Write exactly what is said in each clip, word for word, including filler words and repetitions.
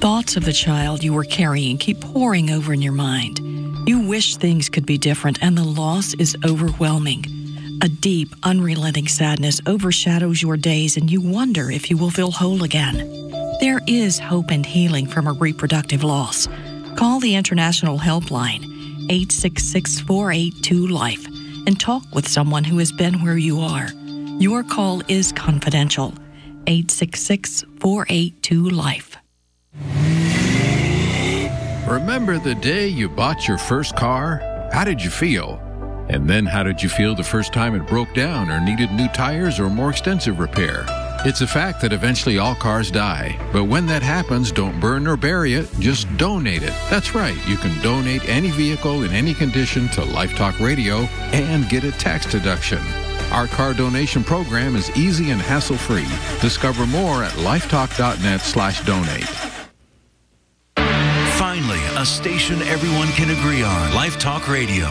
Thoughts of the child you were carrying keep pouring over in your mind. You wish things could be different, and the loss is overwhelming. A deep, unrelenting sadness overshadows your days, and you wonder if you will feel whole again. There is hope and healing from a reproductive loss. Call the International Helpline, eight six six, four eight two, LIFE, and talk with someone who has been where you are. Your call is confidential. eight six six, four eight two, LIFE. Remember the day you bought your first car? How did you feel? And then how did you feel the first time it broke down or needed new tires or more extensive repair? It's a fact that eventually all cars die. But when that happens, don't burn or bury it, just donate it. That's right, you can donate any vehicle in any condition to Life Talk Radio and get a tax deduction. Our car donation program is easy and hassle-free. Discover more at lifetalk.net slash donate. Finally, a station everyone can agree on. Life Talk Radio.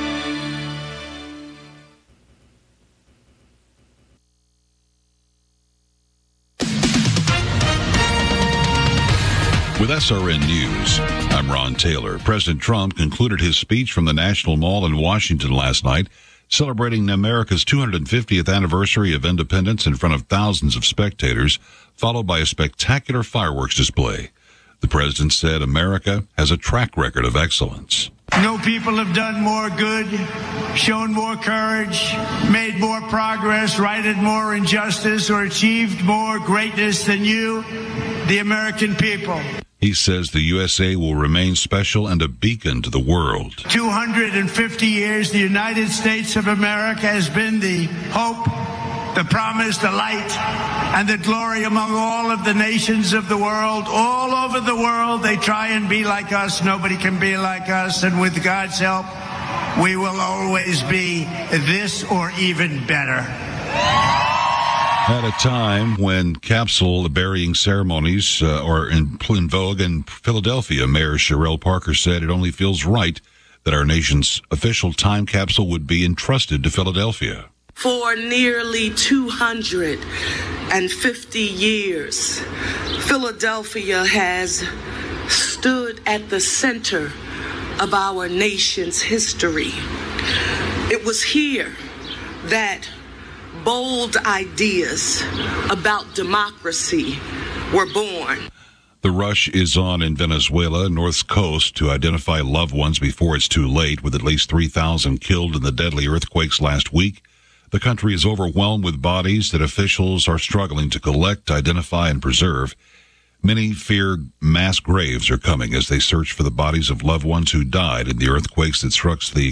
With S R N News, I'm Ron Taylor. President Trump concluded his speech from the National Mall in Washington last night, celebrating America's two hundred fiftieth anniversary of independence in front of thousands of spectators, followed by a spectacular fireworks display. The president said America has a track record of excellence. No people have done more good, shown more courage, made more progress, righted more injustice, or achieved more greatness than you, the American people. He says the U S A will remain special and a beacon to the world. two hundred fifty years, the United States of America has been the hope, the promise, the light, and the glory among all of the nations of the world. All over the world, they try and be like us. Nobody can be like us. And with God's help, we will always be this or even better. At a time when capsule burying ceremonies uh, are in, in vogue in Philadelphia, Mayor Sherelle Parker said it only feels right that our nation's official time capsule would be entrusted to Philadelphia. For nearly two hundred fifty years, Philadelphia has stood at the center of our nation's history. It was here that bold ideas about democracy were born. The rush is on in Venezuela, North's coast, to identify loved ones before it's too late, with at least three thousand killed in the deadly earthquakes last week. The country is overwhelmed with bodies that officials are struggling to collect, identify, and preserve. Many fear mass graves are coming as they search for the bodies of loved ones who died in the earthquakes that struck the